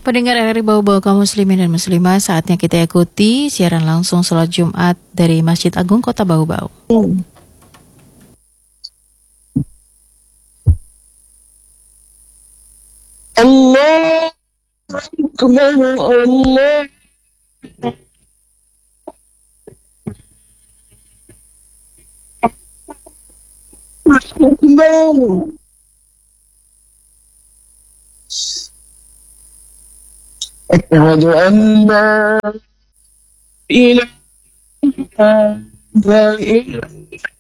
Pendengar RRI Bau-Bau kaum muslimin dan muslimah, saatnya kita ikuti siaran langsung salat Jumat dari Masjid Agung Kota Bau-Bau. Allah Akbar, Allah Akbar. أشهد أن لا إله إلا الله